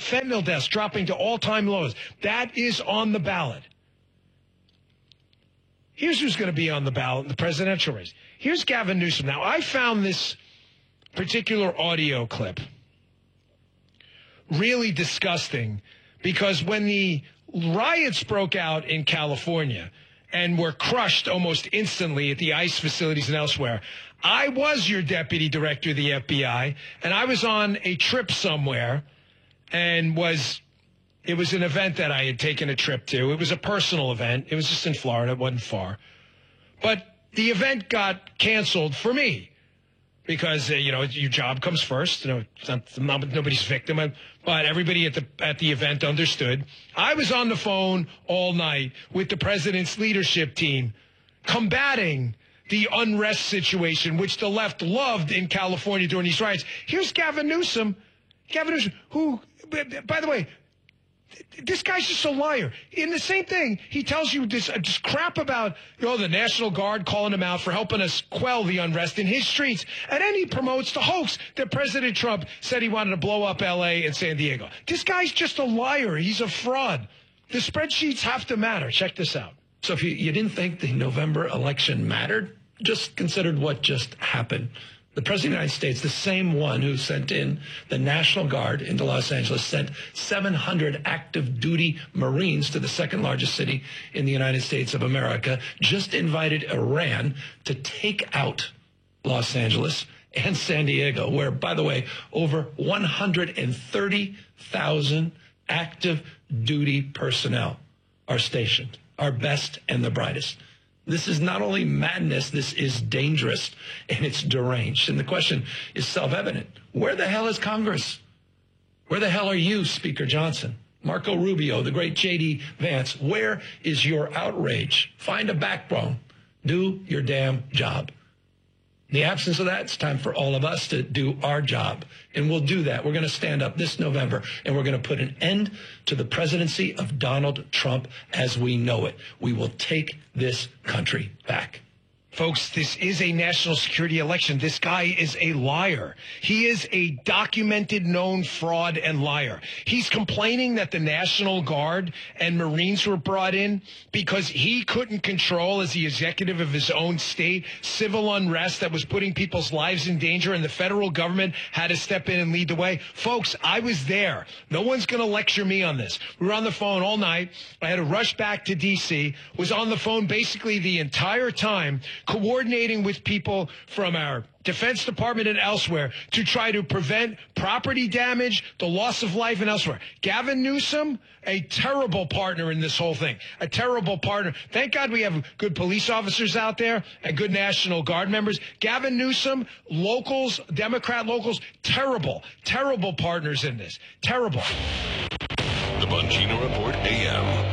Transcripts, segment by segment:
Fentanyl deaths dropping to all-time lows. That is on the ballot. Here's who's going to be on the ballot in the presidential race. Here's Gavin Newsom. Now, I found this particular audio clip really disgusting because when the riots broke out in California and were crushed almost instantly at the ICE facilities and elsewhere, I was your deputy director of the FBI, and I was on a trip somewhere, and it was an event that I had taken a trip to. It was a personal event. It was just in Florida. It wasn't far. But the event got canceled for me because, your job comes first. Nobody's victim. But everybody at the event understood. I was on the phone all night with the president's leadership team combating the unrest situation, which the left loved in California during these riots. Here's Gavin Newsom. Gavin Newsom, who, by the way, this guy's just a liar. In the same thing, he tells you this crap about the National Guard calling him out for helping us quell the unrest in his streets. And then he promotes the hoax that President Trump said he wanted to blow up L.A. and San Diego. This guy's just a liar. He's a fraud. The spreadsheets have to matter. Check this out. So if you didn't think the November election mattered, just considered what just happened. The President of the United States, the same one who sent in the National Guard into Los Angeles, sent 700 active duty Marines to the second largest city in the United States of America, just invited Iran to take out Los Angeles and San Diego, where, by the way, over 130,000 active duty personnel are stationed, our best and the brightest. This is not only madness, this is dangerous, and it's deranged. And the question is self-evident. Where the hell is Congress? Where the hell are you, Speaker Johnson? Marco Rubio, the great J.D. Vance, where is your outrage? Find a backbone. Do your damn job. In the absence of that, it's time for all of us to do our job. And we'll do that. We're going to stand up this November, and we're going to put an end to the presidency of Donald Trump as we know it. We will take this country back. Folks, this is a national security election. This guy is a liar. He is a documented, known fraud and liar. He's complaining that the National Guard and Marines were brought in because he couldn't control, as the executive of his own state, civil unrest that was putting people's lives in danger, and the federal government had to step in and lead the way. Folks, I was there. No one's going to lecture me on this. We were on the phone all night. I had to rush back to D.C., was on the phone basically the entire time, coordinating with people from our Defense Department and elsewhere to try to prevent property damage, the loss of life, and elsewhere. Gavin Newsom, a terrible partner in this whole thing. A terrible partner. Thank God we have good police officers out there and good National Guard members. Gavin Newsom, locals, Democrat locals, terrible, terrible partners in this. Terrible. The Bongino Report AM.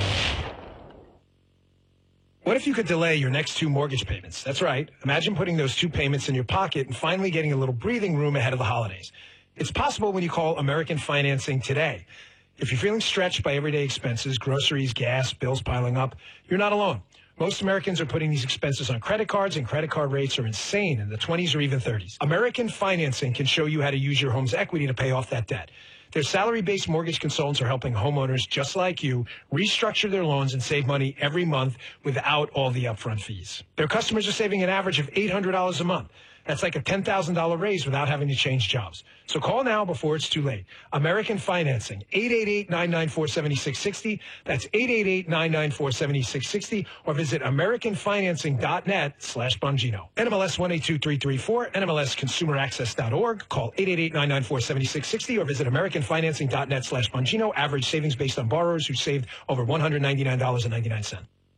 What if you could delay your next 2 mortgage payments? That's right. Imagine putting those 2 payments in your pocket and finally getting a little breathing room ahead of the holidays. It's possible when you call American Financing today. If you're feeling stretched by everyday expenses, groceries, gas, bills piling up, you're not alone. Most Americans are putting these expenses on credit cards, and credit card rates are insane in the 20s or even 30s. American Financing can show you how to use your home's equity to pay off that debt. Their salary-based mortgage consultants are helping homeowners just like you restructure their loans and save money every month without all the upfront fees. Their customers are saving an average of $800 a month. That's like a $10,000 raise without having to change jobs. So call now before it's too late. American Financing, 888-994-7660. That's 888-994-7660. Or visit AmericanFinancing.net/Bongino. NMLS 182334, NMLSConsumerAccess.org. Call 888-994-7660 or visit AmericanFinancing.net/Bongino. Average savings based on borrowers who saved over $199.99.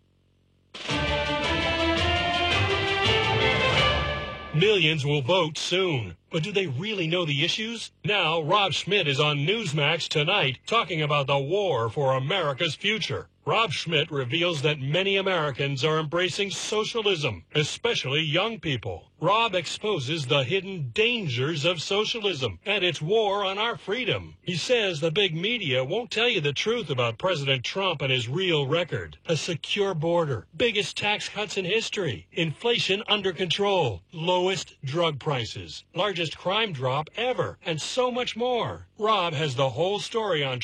Millions will vote soon. But do they really know the issues? Now, Rob Schmidt is on Newsmax tonight talking about the war for America's future. Rob Schmidt reveals that many Americans are embracing socialism, especially young people. Rob exposes the hidden dangers of socialism and its war on our freedom. He says the big media won't tell you the truth about President Trump and his real record. A secure border, biggest tax cuts in history, inflation under control, lowest drug prices, largest crime drop ever, and so much more. Rob has the whole story on